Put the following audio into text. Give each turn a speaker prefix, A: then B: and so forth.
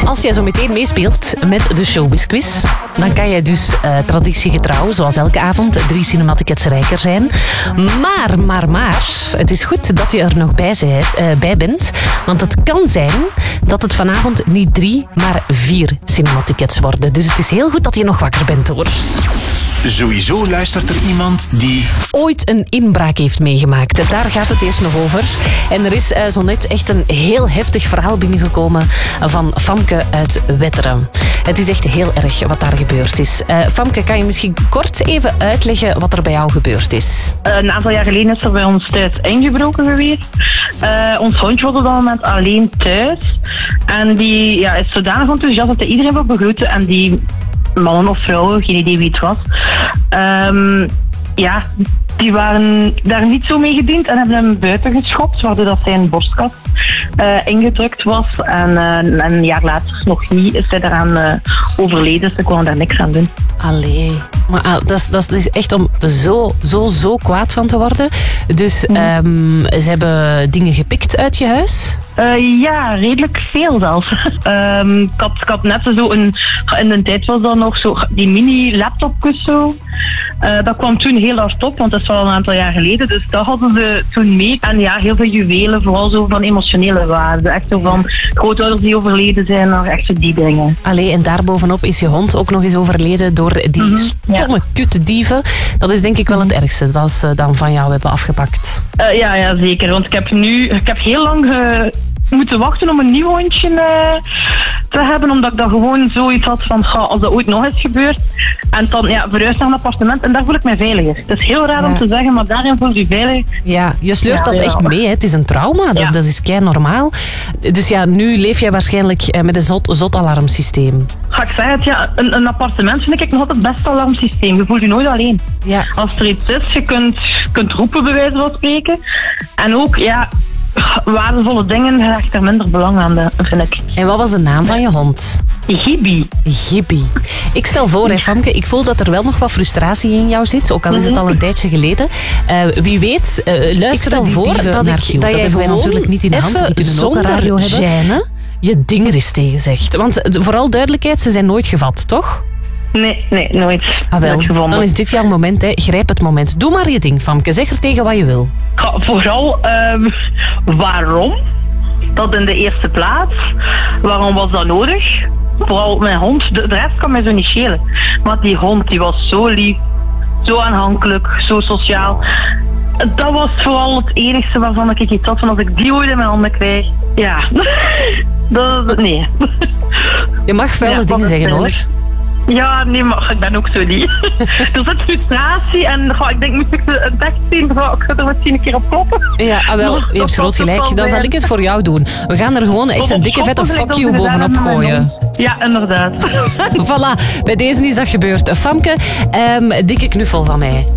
A: Als jij zo meteen meespeelt met de Showbiz Quiz, dan kan jij dus traditiegetrouw, zoals elke avond, 3 Cinema-tickets rijker zijn. Maar, het is goed dat je er nog bij bent. Want het kan zijn dat het vanavond niet 3, maar 4 Cinema-tickets worden. Dus het is heel goed dat je nog wakker bent, hoor.
B: Sowieso luistert er iemand die
A: ooit een inbraak heeft meegemaakt. Daar gaat het eerst nog over. En er is zo net echt een heel heftig verhaal binnengekomen van Famke uit Wetteren. Het is echt heel erg wat daar gebeurd is. Famke, kan je misschien kort even uitleggen wat er bij jou gebeurd is?
C: Een aantal jaar geleden is er bij ons thuis ingebroken geweest. Ons hondje was op dat moment alleen thuis. En die is zodanig enthousiast dat hij iedereen wil begroeten. En die mannen of vrouwen, geen idee wie het was, die waren daar niet zo mee gediend en hebben hem buiten geschopt, waardoor dat zijn borstkas ingedrukt was. En een jaar later, nog niet, is hij daaraan overleden. Ze konden daar niks aan doen.
A: Allee, maar dat is echt om zo kwaad van te worden. Dus ze hebben dingen gepikt uit je huis?
C: Ja, redelijk veel zelfs. Ik had net zo in de tijd was dat nog zo die mini-laptopjes zo. Dat kwam toen heel hard op, want dat is wel een aantal jaar geleden. Dus dat hadden ze toen mee. En ja, heel veel juwelen, vooral zo van emotionele waarde. Echt zo van grootouders die overleden zijn, nog echt zo die dingen.
A: Allee, en daarbovenop is je hond ook nog eens overleden door die stomme kutdieven. Dat is denk ik wel het ergste dat ze dan van jou hebben afgepakt.
C: Ja, zeker. Want ik heb heel lang moeten wachten om een nieuw hondje te hebben, omdat ik dan gewoon zoiets had van, als dat ooit nog eens gebeurt. En dan verhuis naar een appartement en daar voel ik mij veiliger. Het is heel raar om te zeggen, maar daarin voel je veilig.
A: Ja, je sleurt dat echt mee. Hè. Het is een trauma, dat is kei normaal. Dus ja, nu leef jij waarschijnlijk met een zot alarmsysteem.
C: Ga ik zeggen, een appartement vind ik nog altijd het beste alarmsysteem. Je voelt je nooit alleen.
A: Ja.
C: Als er iets is, je kunt roepen bij wijze van spreken. En ook, waardevolle dingen hecht er minder belang aan, vind ik.
A: En wat was de naam van je hond? Gibby. Ik stel voor, Famke, ik voel dat er wel nog wat frustratie in jou zit, ook al is het al een tijdje geleden. Wie weet, luister dan voor dat jij gewoon natuurlijk niet in de hand, die kunnen ook een radio hebben, je ding er eens tegen zegt. Want vooral duidelijkheid, ze zijn nooit gevat, toch?
C: Nee, nooit.
A: Nooit gevonden. Dan is dit jouw moment, hè. Grijp het moment. Doe maar je ding, Famke. Zeg er tegen wat je wil.
C: Vooral, waarom? Dat in de eerste plaats. Waarom was dat nodig? Vooral mijn hond. De rest kan mij zo niet schelen. Maar die hond, die was zo lief. Zo aanhankelijk. Zo sociaal. Dat was vooral het enigste waarvan ik iets had. Van als ik die ooit in mijn handen krijg. Ja. Nee.
A: Je mag vuile dingen zeggen, hoor.
C: Ja, nee, maar ik ben ook zo niet. Er zit frustratie en ik denk, moet ik het echt zien? Ik ga er misschien een keer op kloppen.
A: Ja, wel, je hebt groot gelijk. Dan zal ik het voor jou doen. We gaan er gewoon echt een dikke vette fuck you bovenop gooien.
C: Ja, inderdaad.
A: Voilà, bij deze is dat gebeurd. Famke, dikke knuffel van mij.